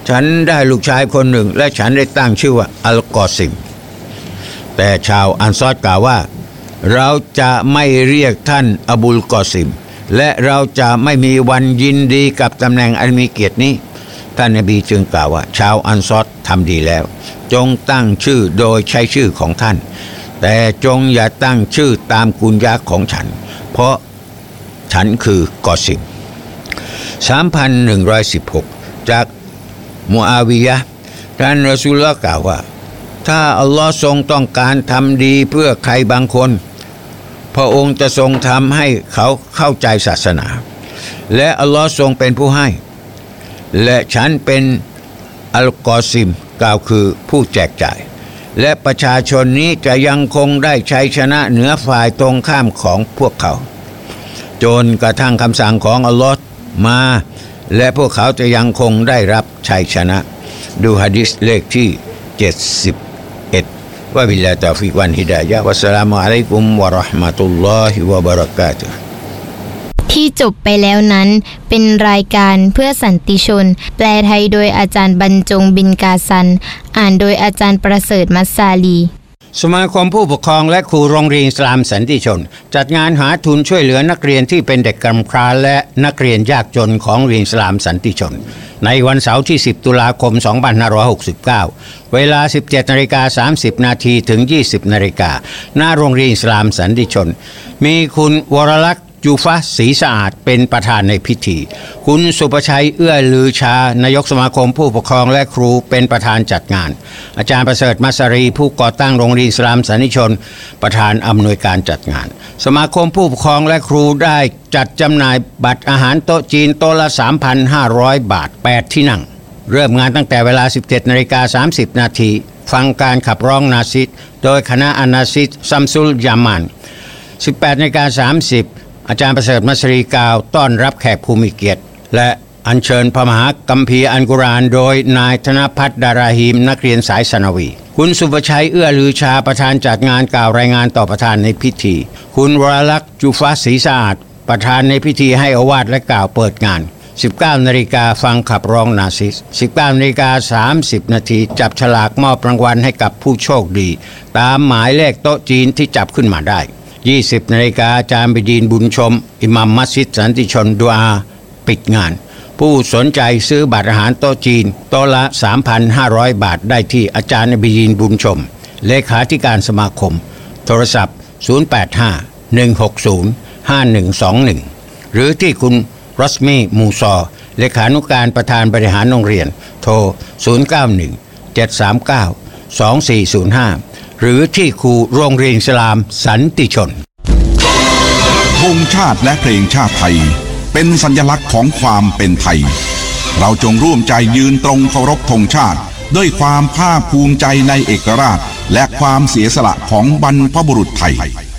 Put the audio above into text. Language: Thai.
ฉันได้ลูกชายคนหนึ่งและฉันได้ตั้งชื่อว่าอัลกอซิมแต่ชาวอันซอรกล่าวว่าเราจะไม่เรียกท่านอบุลกอซิมและเราจะไม่มีวันยินดีกับตำแหน่งอันมีเกียรตินี้ท่านนบีจึงกล่าวว่าชาวอันซอรทำดีแล้วจงตั้งชื่อโดยใช้ชื่อของท่านแต่จงอย่าตั้งชื่อตามกุญยาของฉันเพราะฉันคือกอซิม 3,116 จากมูอาวิยะห์ท่านรอซูลุลลอฮ์กล่าวว่าถ้าอัลลอฮ์ทรงต้องการทำดีเพื่อใครบางคนพระองค์จะทรงทำให้เขาเข้าใจศาสนาและอัลลอฮ์ทรงเป็นผู้ให้และฉันเป็นอัลกอซิมกล่าวคือผู้แจกจ่ายและประชาชนนี้จะยังคงได้ชัยชนะเหนือฝ่ายตรงข้ามของพวกเขาจนกระทั่งคำสั่งของอัลลอฮ์มาและพวกเขาจะยังคงได้รับชัยชนะดูหะดีษเลขที่71วะบิลลาฮิตอฟิกวันฮิดายะฮ์วัสสลามุอะลัยกุมวะเราะห์มะตุลลอฮิวะบะเราะกาตุฮ์ที่จบไปแล้วนั้นเป็นรายการเพื่อสันติชนแปลไทยโดยอาจารย์บรรจงบินกาซันอ่านโดยอาจารย์ประเสริฐมัสซาลีสมาคมผู้ปกครองและครูโรงเรียนอิสลามสันติชนจัดงานหาทุนช่วยเหลือนักเรียนที่เป็นเด็กกำพร้าและนักเรียนยากจนของโรงเรียนอิสลามสันติชนในวันเสาร์ที่10ตุลาคม2569เวลา 17:30 นาทีถึง 20 นาฬิกาหน้าโรงเรียนอิสลามสันติชนมีคุณวรลักษณ์ยูฟะศรีสะอาดเป็นประธานในพิธีคุณสุประชัยเอื้อลือชานายกสมาคมผู้ปกครองและครูเป็นประธานจัดงานอาจารย์ประเสริฐมัสรีผู้ก่อตั้งโรงเรียนอิสลามสันติชนประธานอำนวยการจัดงานสมาคมผู้ปกครองและครูได้จัดจำหน่ายบัตรอาหารโต๊ะจีนโต๊ะละ 3,500 บาท8ที่นั่งเริ่มงานตั้งแต่เวลา 17:30 นาทีฟังการขับร้องนาซิดโดยคณะอานาซิดซัมซุลยามาน 18:30อาจารย์ประเสริฐมัสรีกล่าวต้อนรับแขกผู้มีเกียรติและอัญเชิญพระมหาคัมภีร์อัลกุรอานโดยนายธนภัทรดาราฮีมนักเรียนสายสนวีคุณสุภชัยเอื้อลือชาประธานจัดงานกล่าวรายงานต่อประธานในพิธีคุณวรลักษณ์จูฟะศรีสะอาดประธานในพิธีให้อาวาสและกล่าวเปิดงาน 19 นาฬิกาฟังขับร้องนาซิส 19 นาฬิกา 30 นาทีจับฉลากมอบรางวัลให้กับผู้โชคดีตามหมายเลขโต๊ะจีนที่จับขึ้นมาได้20 นาฬิกาอาจารย์บิดีนบุญชมอิหมัมมัสยิดสันติชนดุอาปิดงานผู้สนใจซื้อบัตรอาหารโต๊ะจีนโต๊ะละ 3,500 บาทได้ที่อาจารย์บิดีนบุญชมเลขาธิการสมาคมโทรศัพท์ 085-160-5121 หรือที่คุณรัสมีมูซอเลขานุการประธานบริหารโรงเรียนโทร 091-739-2405หรือที่ครูโรงเรียนอิสลามสันติชนธงชาติและเพลงชาติไทยเป็นสัญลักษณ์ของความเป็นไทยเราจงร่วมใจยืนตรงเคารพธงชาติด้วยความภาคภูมิใจในเอกราชและความเสียสละของบรรพบุรุษไทย